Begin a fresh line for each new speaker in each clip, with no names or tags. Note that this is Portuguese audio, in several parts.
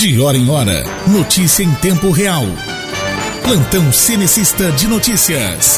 De hora em hora, notícia em tempo real. Plantão Cenecista de Notícias.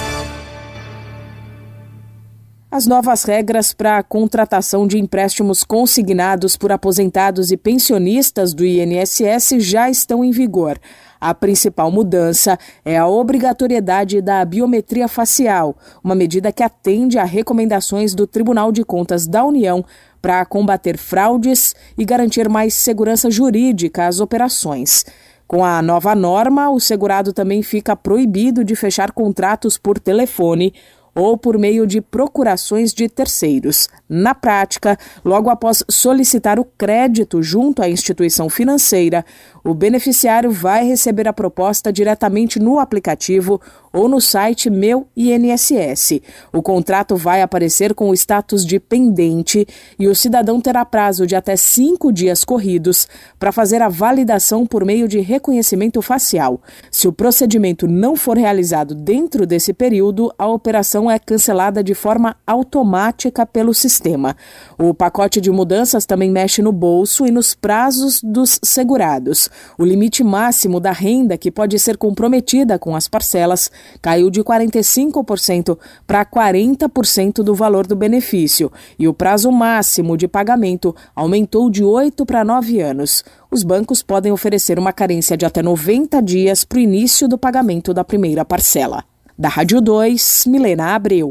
As novas regras para a contratação de empréstimos consignados por aposentados e pensionistas do INSS já estão em vigor. A principal mudança é a obrigatoriedade da biometria facial, uma medida que atende a recomendações do Tribunal de Contas da União para combater fraudes e garantir mais segurança jurídica às operações. Com a nova norma, o segurado também fica proibido de fechar contratos por telefone ou por meio de procurações de terceiros. Na prática, logo após solicitar o crédito junto à instituição financeira, o beneficiário vai receber a proposta diretamente no aplicativo ou no site Meu INSS. O contrato vai aparecer com o status de pendente e o cidadão terá prazo de até 5 dias corridos para fazer a validação por meio de reconhecimento facial. Se o procedimento não for realizado dentro desse período, a operação é cancelada de forma automática pelo sistema. O pacote de mudanças também mexe no bolso e nos prazos dos segurados. O limite máximo da renda que pode ser comprometida com as parcelas caiu de 45% para 40% do valor do benefício e o prazo máximo de pagamento aumentou de 8 para 9 anos. Os bancos podem oferecer uma carência de até 90 dias para o início do pagamento da primeira parcela. Da Rádio 2, Milena Abreu.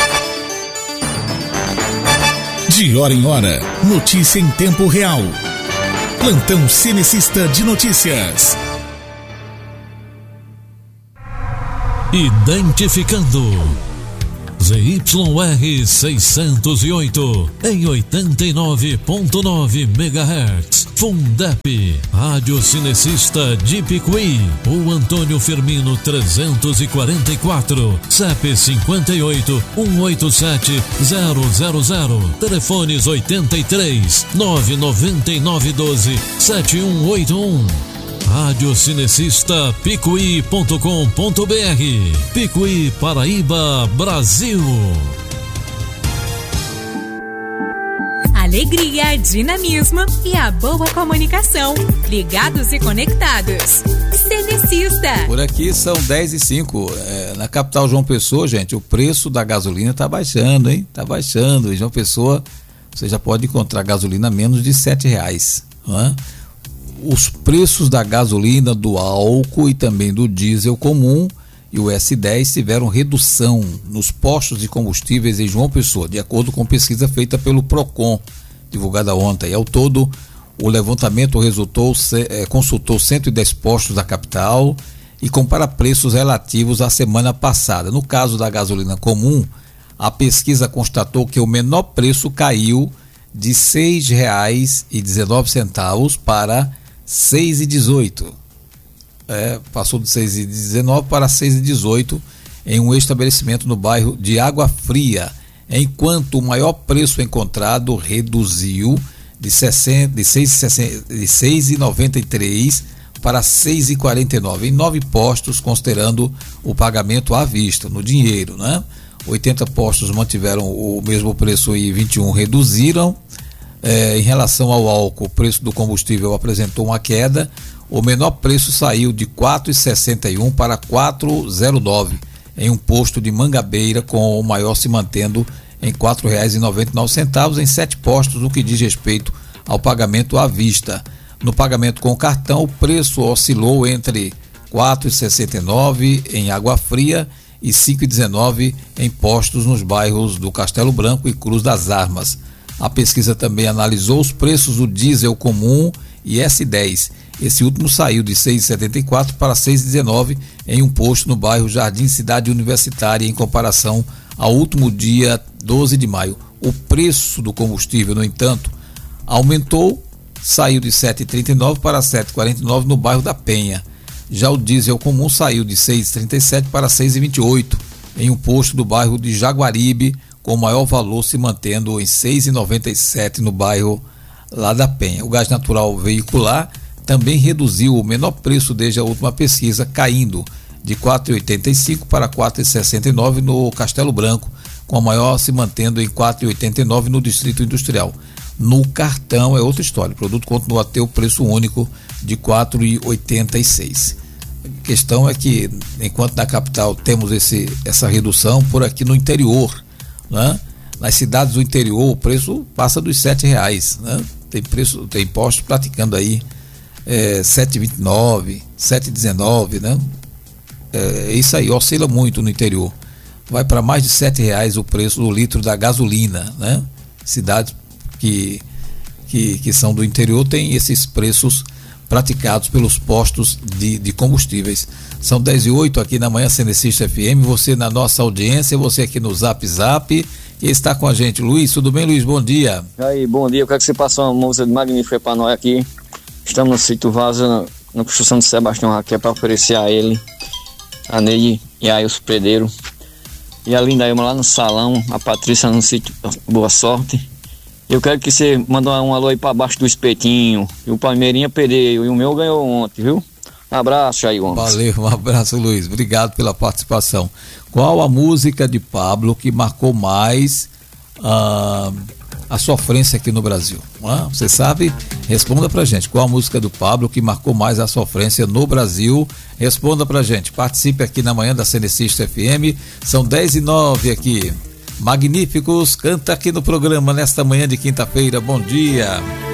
De hora em hora, notícia em tempo real. Plantão Cenecista de Notícias. Identificando ZYR 608 em 89.9 MHz. Fundep, Rádio Cinecista de Picuí, o Antônio Firmino 344, CEP 58 187 000, telefones 83 999 12 7181. Radiocinecista Picuí.com.br. Picuí, Paraíba, Brasil.
Alegria, dinamismo e a boa comunicação. Ligados e conectados. Cenecista.
Por aqui são 10h05. Na capital João Pessoa, gente, o preço da gasolina tá baixando, hein? Tá baixando. Em João Pessoa, você já pode encontrar gasolina a menos de R$7, não é? Os preços da gasolina, do álcool e também do diesel comum e o S10 tiveram redução nos postos de combustíveis em João Pessoa, de acordo com pesquisa feita pelo Procon, divulgada ontem. Ao todo, o levantamento consultou 110 postos da capital e compara preços relativos à semana passada. No caso da gasolina comum, a pesquisa constatou que o menor preço caiu de R$ 6,19 para R$ 6,18. Passou de 6,19 para 6,18 em um estabelecimento no bairro de Água Fria, enquanto o maior preço encontrado reduziu de 6,93 para 6,49 em 9 postos, considerando o pagamento à vista, no dinheiro, né? 80 postos mantiveram o mesmo preço e 21 reduziram. Em relação ao álcool, o preço do combustível apresentou uma queda. O menor preço saiu de R$ 4,61 para R$ 4,09 em um posto de Mangabeira, com o maior se mantendo em R$ 4,99 em 7 postos, no que diz respeito ao pagamento à vista. No pagamento com cartão, o preço oscilou entre R$ 4,69 em Água Fria e R$ 5,19 em postos nos bairros do Castelo Branco e Cruz das Armas. A pesquisa também analisou os preços do diesel comum e S10. Esse último saiu de R$ 6,74 para R$ 6,19 em um posto no bairro Jardim Cidade Universitária, em comparação ao último dia 12 de maio. O preço do combustível, no entanto, aumentou, saiu de R$ 7,39 para R$ 7,49 no bairro da Penha. Já o diesel comum saiu de R$ 6,37 para R$ 6,28 em um posto do bairro de Jaguaribe, com o maior valor se mantendo em R$ 6,97 no bairro lá da Penha. O gás natural veicular também reduziu o menor preço desde a última pesquisa, caindo de R$ 4,85 para R$ 4,69 no Castelo Branco, com a maior se mantendo em R$ 4,89 no Distrito Industrial. No cartão é outra história, o produto continua a ter o preço único de R$ 4,86. A questão é que, enquanto na capital temos essa redução, por aqui no interior, né? Nas cidades do interior o preço passa dos R$7, né? Tem postos praticando aí R$7,29, R$7,19, né? Isso aí oscila muito no interior. Vai para mais de R$7 o preço do litro da gasolina, né? Cidades que são do interior têm esses preços praticados pelos postos de combustíveis. São 10h08 aqui na Manhã Cenecista FM, você na nossa audiência, você aqui no Zap Zap, e está com a gente. Luiz, tudo bem, Luiz? Bom dia.
E aí, bom dia. Eu quero que você passe uma música magnífica para nós aqui. Estamos no sítio Vaza, na construção de Sebastião aqui, para oferecer a ele, a Neide e aí os Predeiros. E a Linda Ilma lá no salão, a Patrícia no sítio Boa Sorte. Eu quero que você mande um alô aí para baixo do Espetinho. E o Palmeirinha perdeu, e o meu ganhou ontem, viu? Um abraço aí, homem.
Valeu, um abraço, Luiz. Obrigado pela participação. Qual a música de Pablo que marcou mais a sofrência aqui no Brasil? Você sabe? Responda pra gente. Qual a música do Pablo que marcou mais a sofrência no Brasil? Responda pra gente. Participe aqui na Manhã da Cenecista FM. São 10h09 aqui. Magníficos, canta aqui no programa nesta manhã de quinta-feira. Bom dia.